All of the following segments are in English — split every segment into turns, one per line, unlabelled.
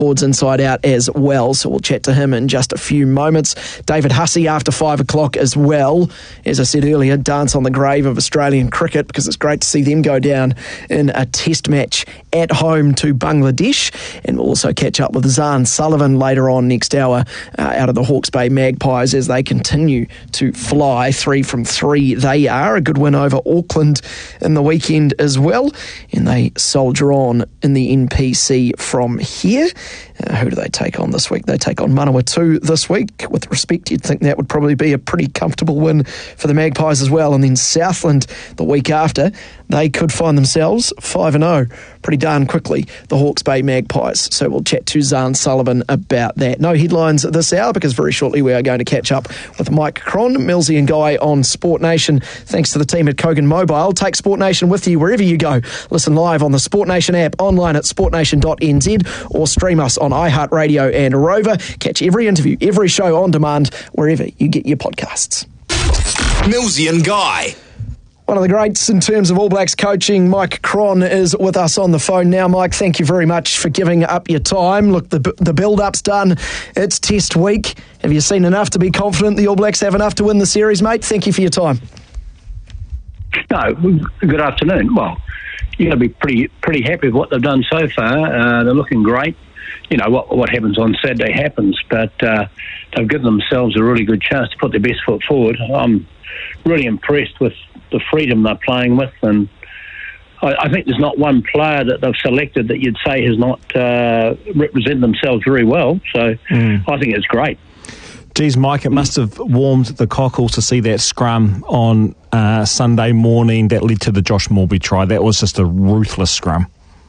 Boards Inside Out as well, so we'll chat to him in just a few moments. David Hussey after 5 o'clock as well. As I said earlier, dance on the grave of Australian cricket, because it's great to see them go down in a test match at home to Bangladesh. And we'll also catch up with Zahn Sullivan later on next hour out of the Hawke's Bay Magpies as they continue to fly. 3 from 3 they are. A good win over Auckland in the weekend as well. And they soldier on in the NPC from here. Who do they take on this week? They take on Manawatu this week. With respect, you'd think that would probably be a pretty comfortable win for the Magpies as well. And then Southland the week after, they could find themselves 5-0 pretty darn quickly, the Hawke's Bay Magpies. So we'll chat to Zahn Sullivan about that. No headlines this hour, because very shortly we are going to catch up with Mike Cron, Millsy and Guy on Sport Nation. Thanks to the team at Kogan Mobile. Take Sport Nation with you wherever you go. Listen live on the Sport Nation app, online at sportnation.nz, or stream us on iHeartRadio and Rover. Catch every interview, every show on demand, wherever you get your podcasts.
Millsy and Guy.
One of the greats in terms of All Blacks coaching, Mike Cron, is with us on the phone now. Mike, thank you very much for giving up your time. Look, the build-up's done. It's test week. Have you seen enough to be confident the All Blacks have enough to win the series, mate? Thank you for your time.
No, good afternoon. Well, you're going to be pretty happy with what they've done so far. They're looking great. You know, what happens on Saturday happens, but they've given themselves a really good chance to put their best foot forward. I'm really impressed with the freedom they're playing with, and I think there's not one player that they've selected that you'd say has not represented themselves very well. So I think it's great.
Geez, Mike, it must have warmed the cockles to see that scrum on Sunday morning that led to the Josh Morby try. That was just a ruthless scrum.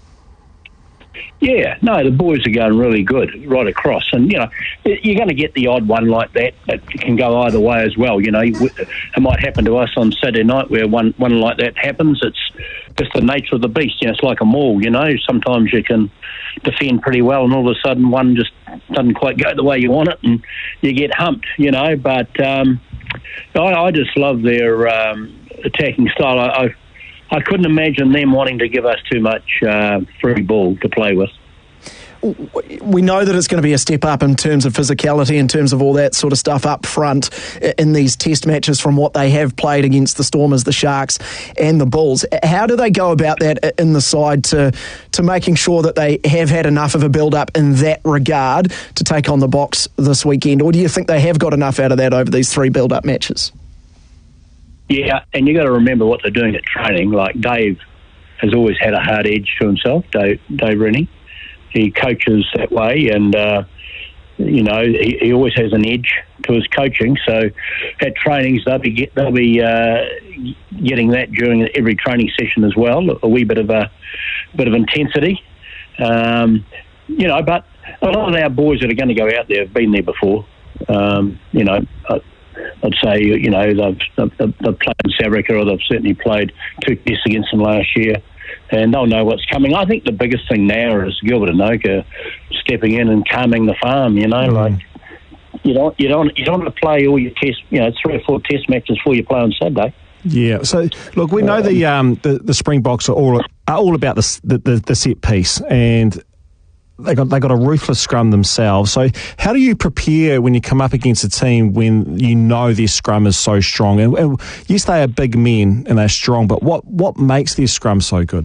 Yeah, no, the boys are going really good right across. And, you know, you're going to get the odd one like that can go either way as well. You know, it might happen to us on Saturday night where one like that happens. It's just the nature of the beast. You know, it's like a maul, you know. Sometimes you can defend pretty well and all of a sudden one just doesn't quite go the way you want it and you get humped, you know. But I just love their attacking style. I couldn't imagine them wanting to give us too much free ball to play with.
We know that it's going to be a step up in terms of physicality, in terms of all that sort of stuff up front in these test matches from what they have played against the Stormers, the Sharks and the Bulls. How do they go about that in the side to making sure that they have had enough of a build-up in that regard to take on the Box this weekend? Or do you think they have got enough out of that over these 3 build-up matches?
Yeah, and you got to remember what they're doing at training. Like Dave has always had a hard edge to himself, Dave Rennie. He coaches that way, and you know, he always has an edge to his coaching. So at trainings, they'll be getting that during every training session as well. A wee bit of intensity, you know. But a lot of our boys that are going to go out there have been there before. You know, I'd say, you know, they've played in South Africa, or they've certainly played 2 tests against them last year, and they'll know what's coming. I think the biggest thing now is Gilbert Enoka stepping in and calming the farm. You know, like you don't want to play all your tests. You know, 3 or 4 test matches before you play on Saturday. Yeah.
So look, we know the Springboks are all about the set piece, and they got a ruthless scrum themselves. So how do you prepare when you come up against a team when you know their scrum is so strong? And yes, they are big men and they're strong, but what makes their scrum so good?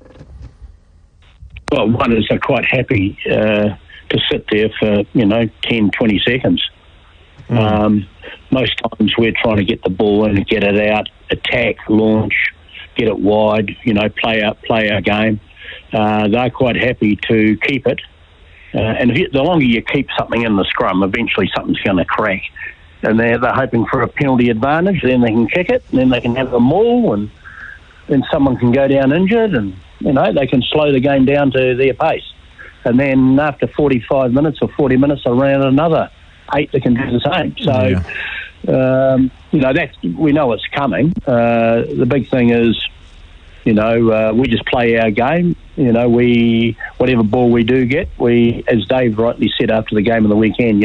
Well, one is they're quite happy to sit there for, 10, 20 seconds. Most times we're trying to get the ball in and get it out, attack, launch, get it wide, play our game. They're quite happy to keep it. And the longer you keep something in the scrum, eventually something's going to crack. And they're hoping for a penalty advantage, then they can kick it, and then they can have a maul, and then someone can go down injured, and, they can slow the game down to their pace. And then after 45 minutes or 40 minutes, they'll run another 8 that can do the same. So, we know it's coming. The big thing is, we just play our game. Whatever ball we do get, as Dave rightly said after the game of the weekend,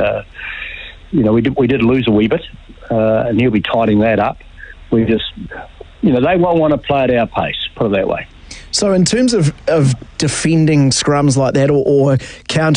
we did lose a wee bit, and he'll be tidying that up. We just, they won't want to play at our pace, put it that way.
So in terms of defending scrums like that or counter